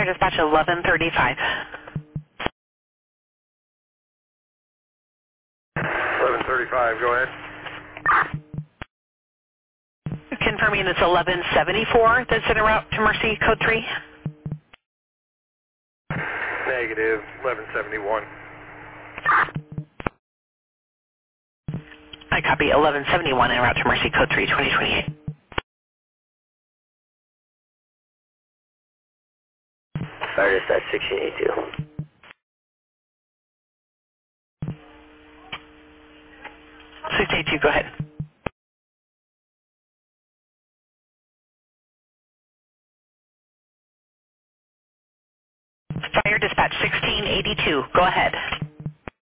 Dispatch 1135. 1135, go ahead. Confirming it's 1174 that's en route to Mercy, code 3. Negative, 1171. I copy 1171 en route to Mercy, code 3, 2028. Fire Dispatch 1682. 682, go ahead. Fire Dispatch 1682, go ahead.